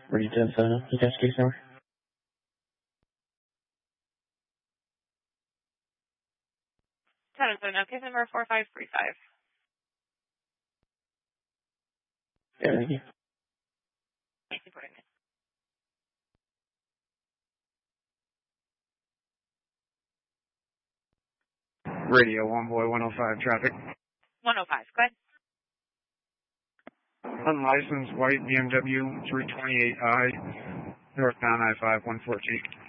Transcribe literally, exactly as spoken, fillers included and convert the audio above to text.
Ready to phone up the test case number? Telephone now, case number four five three five. Yeah, thank you. Thank you for it. Radio one boy one oh five traffic. one oh five, go ahead. Unlicensed white B M W three twenty-eight I, northbound I five one fourteen.